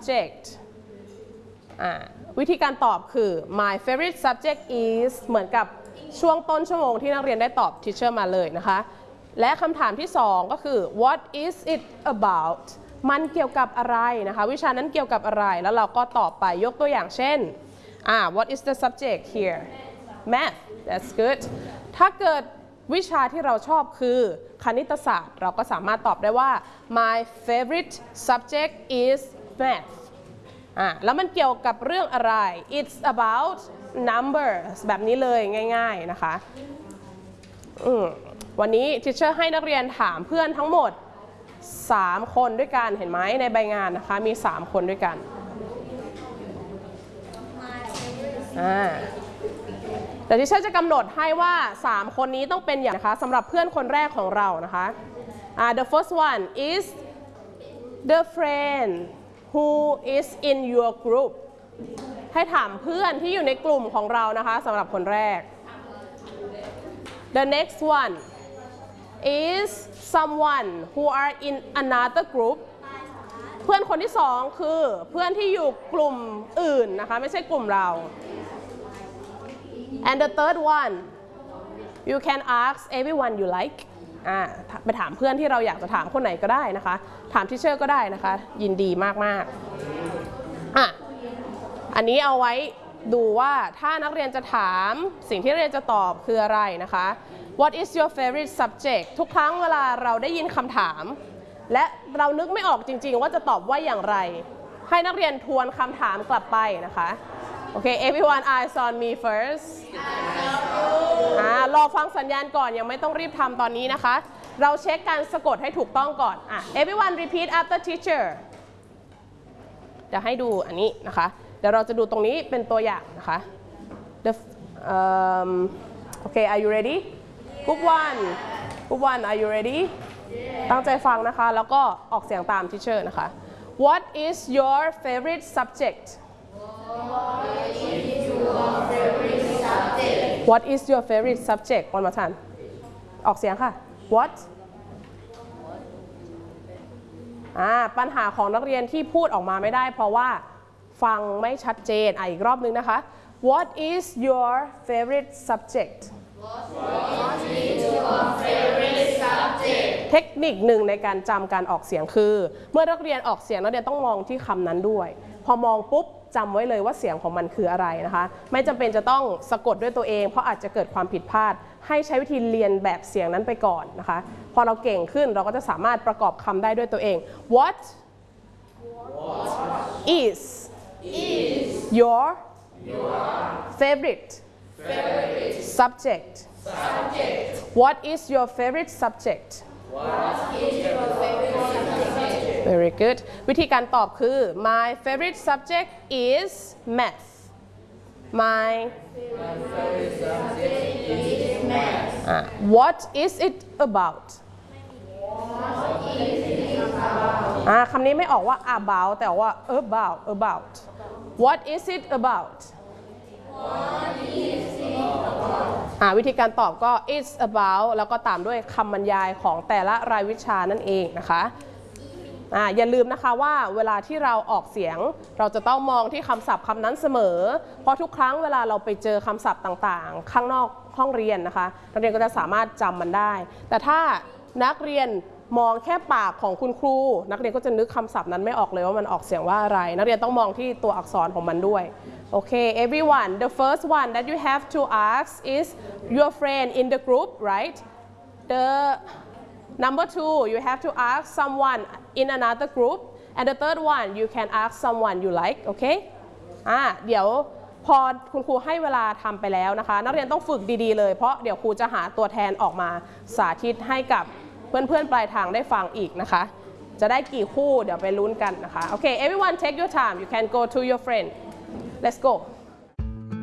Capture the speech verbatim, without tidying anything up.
subject อ่าวิธีการตอบคือ my favorite subject is เหมือนกับช่วงต้นชั่วโมงที่นักเรียนได้ตอบ teacher มาเลยนะคะและคำถามที่สองก็คือ what is it about มันเกี่ยวกับอะไรนะคะวิชานั้นเกี่ยวกับอะไรแล้วเราก็ตอบไปยกตัวอย่างเช่นอ่า what is the subject here math that's good ถ้าเกิดวิชาที่เราชอบคือคณิตศาสตร์เราก็สามารถตอบได้ว่า my favorite subject is math อ่าแล้วมันเกี่ยวกับเรื่องอะไร it's about numbers แบบนี้เลยง่ายๆนะคะอืมวันนี้ทิเชอร์ให้นักเรียนถามเพื่อนทั้งหมดสามคนด้วยกันเห็นไหมในใบงานนะคะมีสามคนด้วยกันอ่าแต่ทิเชอร์จะกำหนดให้ว่าสามคนนี้ต้องเป็นอย่างนะคะสำหรับเพื่อนคนแรกของเรานะคะอ่า the first one is the friend who is in your group ให้ถามเพื่อนที่อยู่ในกลุ่มของเรานะคะสำหรับคนแรก the next one is someone who are in another group เพื่อนคนที่สองคือเพื่อนที่อยู่กลุ่มอื่นนะคะไม่ใช่กลุ่มเรา and the third one you can ask everyone you like อ่าไปถามเพื่อนที่เราอยากจะถามคนไหนก็ได้นะคะถามทิเชอร์ก็ได้นะคะยินดีมากๆอ่ะอันนี้เอาไว้ดูว่าถ้านักเรียนจะถามสิ่งที่นักเรียนจะตอบคืออะไรนะคะ What is your favorite subject ทุกครั้งเวลาเราได้ยินคำถามและเรานึกไม่ออกจริงๆว่าจะตอบว่าอย่างไรให้นักเรียนทวนคำถามกลับไปนะคะโอเค everyone eyes on me first อ่ารอฟังสัญญาณก่อนยังไม่ต้องรีบทำตอนนี้นะคะเราเช็คการสะกดให้ถูกต้องก่อนอ่ะ everyone repeat after teacher จะให้ดูอันนี้นะคะเดี๋ยวเราจะดูตรงนี้เป็นตัวอย่างนะคะ The um, okay are you ready group one group one are you ready ตั้งใจฟังนะคะแล้วก็ออกเสียงตาม teacher นะคะ What is your favorite subject What is your favorite subject one more time ออกเสียงค่ะ What อ่าปัญหาของนักเรียนที่พูดออกมาไม่ได้เพราะว่าฟังไม่ชัดเจนอ่ะอีกรอบนึงนะคะ What is your favorite subject What is your favorite subject เทคนิคหนึ่งในการจำการออกเสียงคือเมื่อนักเรียนออกเสียงนักเรียนต้องมองที่คำนั้นด้วยพอมองปุ๊บจำไว้เลยว่าเสียงของมันคืออะไรนะคะไม่จำเป็นจะต้องสะกดด้วยตัวเองเพราะอาจจะเกิดความผิดพลาดให้ใช้วิธีเรียนแบบเสียงนั้นไปก่อนนะคะพอเราเก่งขึ้นเราก็จะสามารถประกอบคำได้ด้วยตัวเอง What is is your, your favorite, favorite subject. subject What is your favorite subject What is your favorite subject Very good วิธีการตอบคือ My favorite subject is math My favorite subject is math uh, What is it about What is it about อ่าคำนี้ไม่ออกว่า about แต่ว่า about about What is it about What is it about อ่าวิธีการตอบก็ it's about แล้วก็ตามด้วยคำบรรยายของแต่ละรายวิชานั่นเองนะคะอ่าอย่าลืมนะคะว่าเวลาที่เราออกเสียงเราจะต้องมองที่คำศัพท์คำนั้นเสมอเพราะทุกครั้งเวลาเราไปเจอคำศัพท์ต่างๆข้างนอกห้องเรียนนะคะนักเรียนก็จะสามารถจำมันได้แต่ถ้านักเรียนมองแค่ปากของคุณครูนักเรียนก็จะนึกคำศัพท์นั้นไม่ออกเลยว่ามันออกเสียงว่าอะไรนักเรียนต้องมองที่ตัวอักษรของมันด้วยโอเค everyone the first one that you have to ask is your friend in the group right the number two you have to ask someone in another group and the third one you can ask someone you like โอเคอ่าเดี๋ยวพอคุณครูให้เวลาทำไปแล้วนะคะนักเรียนต้องฝึกดีๆเลยเพราะเดี๋ยวครูจะหาตัวแทนออกมาสาธิตให้กับเพื่อนๆปลายทางได้ฟังอีกนะคะจะได้กี่คู่เดี๋ยวไปลุ้นกันนะคะโอเค everyone take your time you can go to your friend let's go